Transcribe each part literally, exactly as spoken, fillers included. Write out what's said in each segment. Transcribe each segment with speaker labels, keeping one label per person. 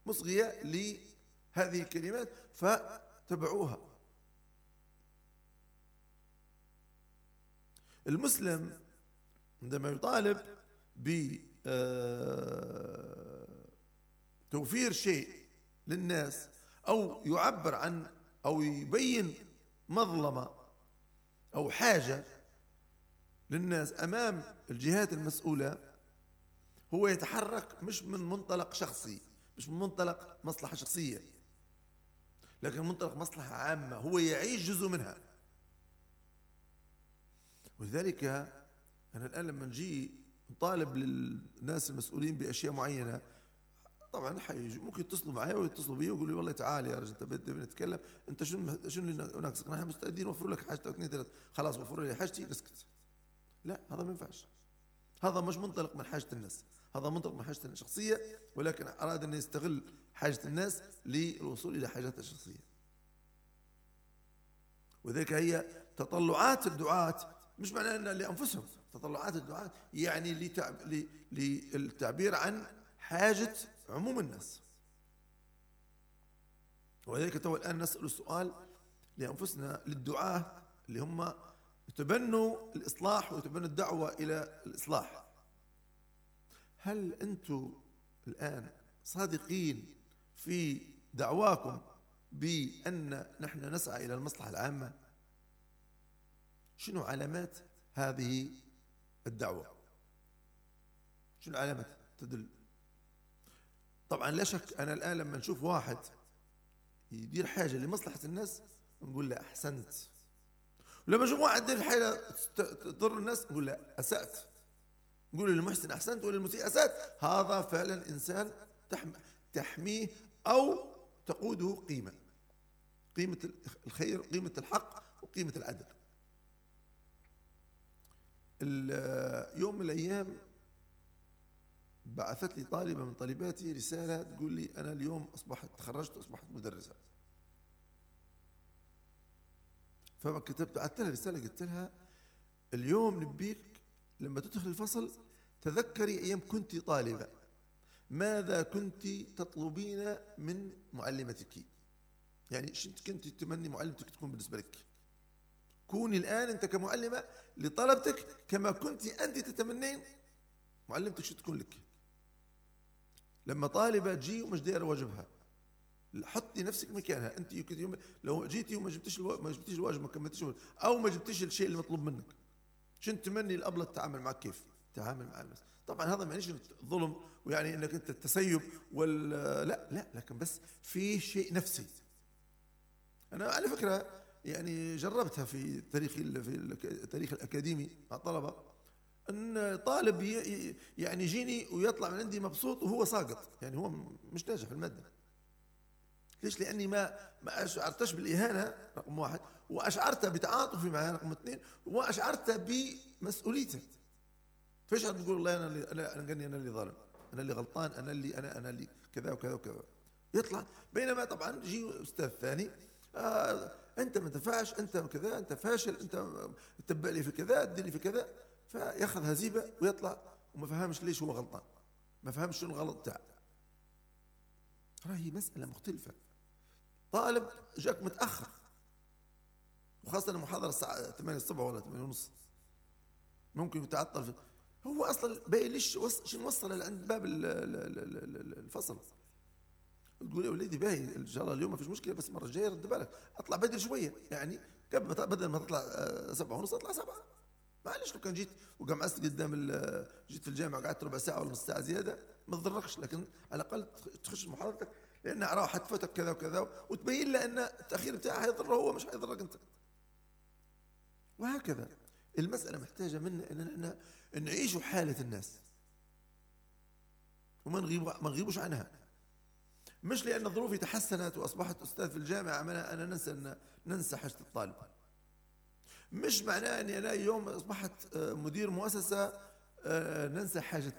Speaker 1: مصغية لهذه الكلمات فتبعوها. المسلم عندما يطالب بتوفير شيء للناس أو يعبر عن أو يبين مظلمة أو حاجة للناس أمام الجهات المسؤولة، هو يتحرك مش من منطلق شخصي، مش من منطلق مصلحة شخصية، لكن من منطلق مصلحة عامة، هو يعيش جزء منها. ولذلك أنا الآن لما نجي نطالب للناس المسؤولين بأشياء معينة، طبعا حيجوا ممكن يتصلوا معي ويتصلوا بي ويقولوا لي والله تعال يا رجل انت بدنا نتكلم، انت شنو شنو اللي ناقصك؟ نحن مستعدين نوفر لك حاجتك اثنين ثلاث، خلاص وفر لي حاجتي اسكت. لا، هذا ما ينفعش، هذا مش منطلق من حاجة الناس، هذا منطلق من حاجة الشخصية، ولكن أراد أن يستغل حاجة الناس للوصول إلى حاجاتها الشخصية. وذلك هي تطلعات الدعاة مش معناه أن لأنفسهم، تطلعات الدعاة يعني للتعبير عن حاجة عموم الناس. وذلك تو الآن نسأل السؤال لأنفسنا، للدعاة اللي هم يتبنوا الإصلاح ويتبنوا الدعوة إلى الإصلاح، هل أنتم الآن صادقين في دعواكم بأن نحن نسعى إلى المصلحة العامة؟ شنو علامات هذه الدعوة؟ شنو علامات تدل؟ طبعا لا شك أنا الآن لما نشوف واحد يدير حاجة لمصلحة الناس نقول له أحسنت، ولما نشوف واحد يدير حاجة تضر الناس نقول له أسأت، نقول للمحسن أحسنت وللمسيء أسأت. هذا فعلا إنسان تحميه أو تقوده قيمة، قيمة الخير، قيمة الحق، وقيمة العدل. يوم من الأيام بعثت لي طالبة من طالباتي رسالة تقول لي أنا اليوم أصبحت تخرجت أصبحت مدرسة، فما كتبت بعثت لها رسالة قلت لها اليوم نبيك لما تدخل الفصل تذكري أيام كنت طالبة، ماذا كنت تطلبين من معلمتك؟ يعني شنت كنت تتمني معلمتك تكون بالنسبة لك؟ كوني الآن أنت كمعلمة لطلبتك كما كنت أنت تتمنين معلمتك شو تكون لك. لما طالبة تجي ومش دايرة واجبها، حطي نفسك مكانها. أنت لو جيتي وما جبتيش ما جبتيش الواجب، ما كملتيش أو ما جبتيش الشيء اللي مطلوب منك، شنت تمني الأبلة تتعامل معك كيف؟ تعامل مع الناس. طبعا هذا ما يعنيش ظلم ويعني انك انت التسيب ولا لا لا، لكن بس في شيء نفسي. انا على فكره يعني جربتها في تاريخي في التاريخ الاكاديمي مع طلبه، ان طالب يعني يجيني ويطلع من عندي مبسوط وهو ساقط، يعني هو مش ناجح في الماده. ليش؟ لاني ما ما اشعرتش بالاهانه رقم واحد، واشعرته بتعاطفي معه رقم اثنين، واشعرته بمسؤوليته. فايش تقول والله انا اللي انا انا انا اللي ظالم، انا اللي غلطان، انا اللي انا انا اللي كذا وكذا وكذا. يطلع بينما طبعا يجي استاذ ثاني آه انت ما تنفعش، انت كذا، انت فاشل، انت تتبع لي في كذا، اديني في كذا، فياخذ هزيبه ويطلع وما فهمش ليش هو غلطان، ما فهمش شنو الغلط تاعه. راهي مساله مختلفه. طالب جاك متاخر، وخاصه المحاضره الساعه ثمانية الصبح ولا ثمانية ونص، ممكن يتعطل في هو اصلا باين ليش شنو وصل لعند باب الفصل. تقول يا وليدي باهي ان شاء الله اليوم ما فيش مشكله، بس المره الجايه رد بالك اطلع بدري شويه، يعني قبل ما بدل ما تطلع سبعة ونص اطلع سبعة. معلش لو كان جيت وقمعست قدام جيت في الجامعه وقعدت ربع ساعه ولا نص ساعه زياده ما تضركش، لكن على الاقل تخش محاضرتك لانها راحت فتك كذا وكذا، وتبين له ان التاخير بتاعها هيضره هو مش هيضرك انت. وهكذا المساله محتاجه منا ان احنا نعيش حاله الناس وما نغيب ما نغيبوش عنها. مش لأن ظروفي تحسنت وأصبحت أستاذ في الجامعة أنا ننسى أن ننسى حاجة الطالب. مش معناه أني أنا يوم أصبحت مدير مؤسسة ننسى حاجة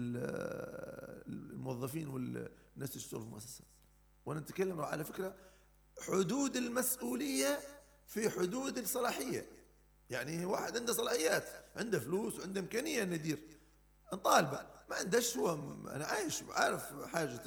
Speaker 1: الموظفين والناس اللي يشتغلوا في المؤسسة. وأنا نتكلم على فكرة حدود المسؤولية في حدود الصلاحية. يعني واحد عنده صلاحيات، عنده فلوس وعنده إمكانية أن يدير، طالبة ما عندهش، هو أنا عايش عارف حاجة